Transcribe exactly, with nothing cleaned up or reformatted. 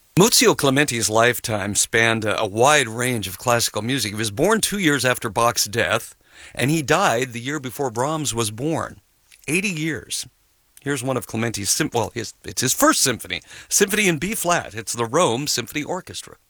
Muzio Clementi's lifetime spanned a, a wide range of classical music. He was born two years after Bach's death, and he died the year before Brahms was born. eighty years. Here's one of Clementi's, sim- well, his, it's his first symphony, Symphony in B-flat. It's the Rome Symphony Orchestra.